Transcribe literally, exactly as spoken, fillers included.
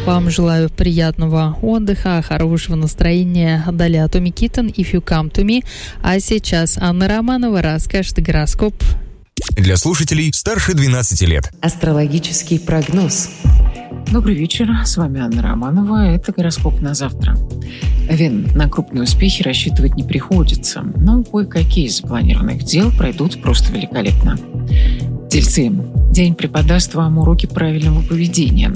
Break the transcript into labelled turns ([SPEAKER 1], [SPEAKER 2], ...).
[SPEAKER 1] Вам желаю приятного отдыха, хорошего настроения. Далее Атоми Китон, If You Come To Me. А сейчас Анна Романова расскажет гороскоп.
[SPEAKER 2] Для слушателей старше двенадцати лет.
[SPEAKER 3] Астрологический прогноз.
[SPEAKER 4] Добрый вечер, с вами Анна Романова. Это гороскоп на завтра. Овен, на крупные успехи рассчитывать не приходится, но кое-какие из запланированных дел пройдут просто великолепно. Тельцы, день преподаст вам уроки правильного поведения.